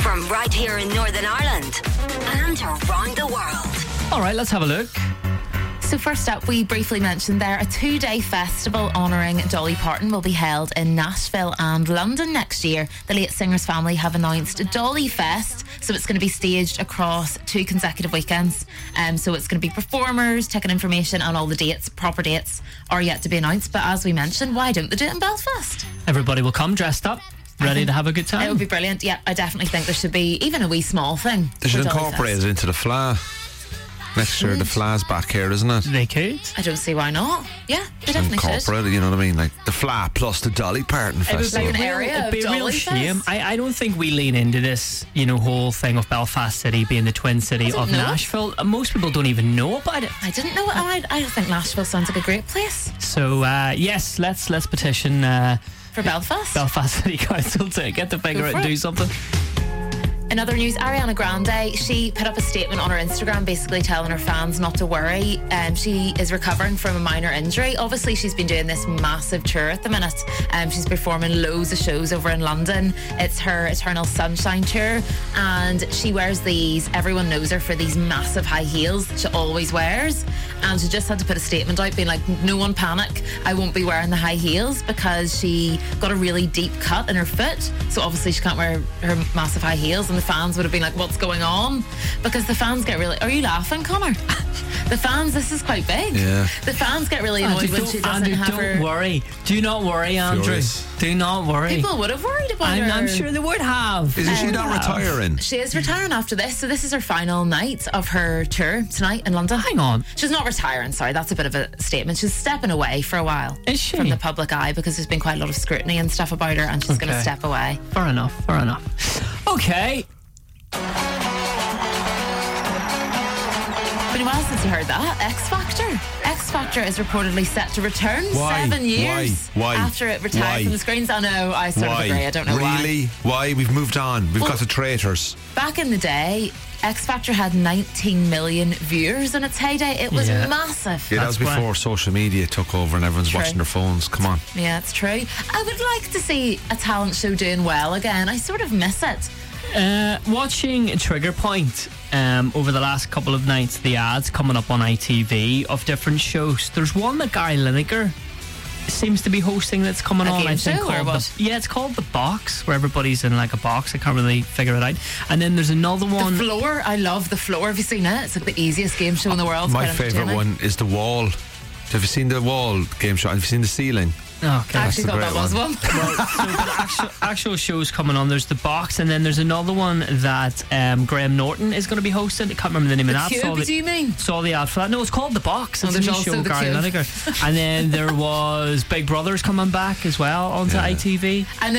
from right here in Northern Ireland and around the world. All right, let's have a look. So first up, we briefly mentioned there, a 2-day festival honouring Dolly Parton will be held in Nashville and London next year. The late singer's family have announced Dolly Fest, so it's going to be staged across 2 consecutive weekends. So it's going to be performers, ticket information, and all the dates, proper dates, are yet to be announced. But as we mentioned, why don't they do it in Belfast? Everybody will come dressed up, ready to have a good time. It would be brilliant. Yeah, I definitely think there should be even a wee small thing. They should for Dolly incorporate Fest. it into the Fla. Next year, the Fla's back here, isn't it? They could. I don't see why not. Yeah, they definitely should. Incorporate it, you know what I mean? Like the Fla plus the Dolly Parton It was Festival. like an area It'd of be a real Dolly shame. Fest. I don't think we lean into this, whole thing of Belfast City being the twin city I don't of know. Nashville. Most people don't even know about it. I didn't know it. I think Nashville sounds like a great place So yes, let's petition for Belfast. Belfast City Council to get the finger Go out for and it. do something. In other news, Ariana Grande, she put up a statement on her Instagram basically telling her fans not to worry. She is recovering from a minor injury. Obviously, she's been doing this massive tour at the minute. She's performing loads of shows over in London. It's her Eternal Sunshine tour, and she wears these, everyone knows her for these massive high heels that she always wears. And she just had to put a statement out being like, no one panic, I won't be wearing the high heels, because she got a really deep cut in her foot. So obviously she can't wear her massive high heels, and the fans would have been like, what's going on? Because the fans get really... Are you laughing, Connor? The fans, this is quite big. Yeah. The fans get really annoyed when she doesn't Andrew, have don't her... worry. Do not worry, Andrew. Furious. Do not worry. People would have worried about her. I'm sure they would have. Isn't she not retiring? She is retiring after this, so this is her final night of her tour tonight in London. Hang on. She's not retiring, sorry, that's a bit of a statement. She's stepping away for a while. Is she? From the public eye, because there's been quite a lot of scrutiny and stuff about her, and she's going to Okay. step away. Fair enough. Okay. Been a while since you heard that. X Factor. X Factor is reportedly set to return Why? 7 years Why? after it retired Why? from the screens. I know, I sort of Why? agree. I don't know Really? Why? We've moved on. We've got the traitors. why. Back in the day, X Factor had 19 million viewers in its heyday. It was Yeah. massive. Yeah, that was That's why- before social media took over and everyone's True. watching their phones. Come on. Yeah, it's true. I would like to see a talent show doing well again. I sort of miss it. Watching Trigger Point over the last couple of nights, the ads coming up on ITV of different shows. There's one that Gary Lineker seems to be hosting that's coming A on. game I think show or called what? it's called The Box, where everybody's in like a box. I can't really figure it out. And then there's another The one. Floor, I love The Floor. Have you seen it? It's like the easiest game show in the world. It's My quite favourite entertaining. one is The Wall. Have you seen The Wall game show? Have you seen The Ceiling? Okay. I actually the thought that great was one. one. Well, so the actual shows coming on. There's The Box, and then there's another one that Graham Norton is going to be hosting. I can't remember the name of that. Cube, do you mean? Saw the ad for that. No, it's called The Box. Oh, It's a there's new also show, The Gary Cube. Lineker. And then there was Big Brother's coming back as well onto ITV. And